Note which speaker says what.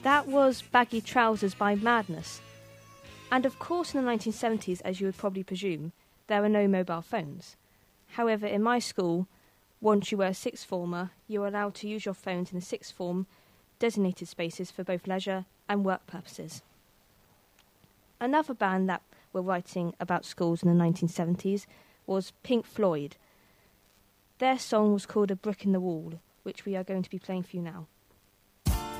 Speaker 1: That was Baggy Trousers by Madness. And of course in the 1970s, as you would probably presume, there were no mobile phones. However, in my school, once you were a sixth former, you were allowed to use your phones in the sixth form designated spaces for both leisure and work purposes. Another band that were writing about schools in the 1970s was Pink Floyd. Their song was called A Brick in the Wall, which we are going to be playing for you now.